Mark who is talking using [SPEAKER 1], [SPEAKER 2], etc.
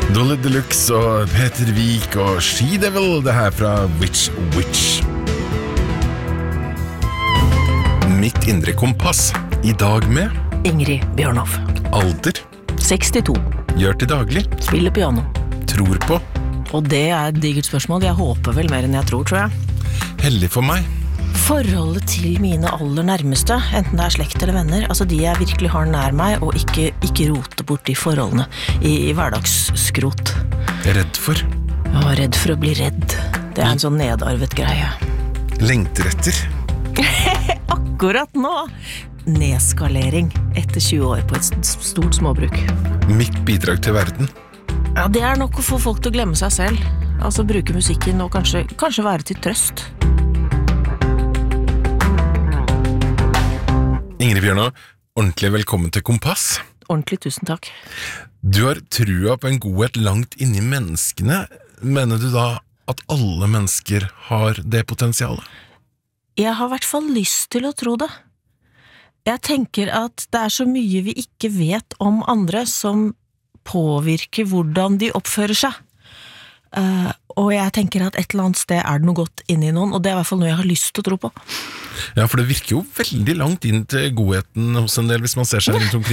[SPEAKER 1] Dolly Deluxe og Peter Vik og She Devil, det her fra Witch Witch. Mitt indre kompass, i dag med
[SPEAKER 2] Ingrid Bjørnhoff.
[SPEAKER 1] alder,
[SPEAKER 2] 62.
[SPEAKER 1] gjør til daglig,
[SPEAKER 2] Spiller piano.
[SPEAKER 1] tror på,
[SPEAKER 2] Og det et digert spørsmål. Jeg håper vel mer enn jeg tror jeg.
[SPEAKER 1] hellig for meg,
[SPEAKER 2] Forholdet til mine aller nærmeste, enten det slekt eller venner, altså de jeg virkelig har nær meg, og ikke rote bort de forholdene i hverdagsskrot.
[SPEAKER 1] redd for,
[SPEAKER 2] Jeg var redd for å bli redd. Det en sånn nedarvet greie.
[SPEAKER 1] lengter etter,
[SPEAKER 2] Akkurat nå! Nedskalering etter 20 år på et stort småbruk.
[SPEAKER 1] mitt bidrag til verden,
[SPEAKER 2] Ja, det nok å få folk til å glemme seg selv. Altså bruke musikken og kanskje være til trøst.
[SPEAKER 1] Ingrid Bjørnå, ordentlig velkommen til Kompass.
[SPEAKER 2] Ordentlig, tusen takk.
[SPEAKER 1] Du har trua på en godhet langt inni menneskene. Mener du da at alle mennesker har det potensialet?
[SPEAKER 2] Jeg har I hvert fall lyst til å tro det. Jeg tenker at det så mye vi ikke vet om andre som påvirker hvordan de oppfører seg. Og jeg tenker at et eller annet sted det noe godt inni noen, og det I hvert fall noe jeg har lyst til å tro på.
[SPEAKER 1] Ja, for det virker jo veldig langt inn til godheten hos en del hvis man ser seg rundt omkring.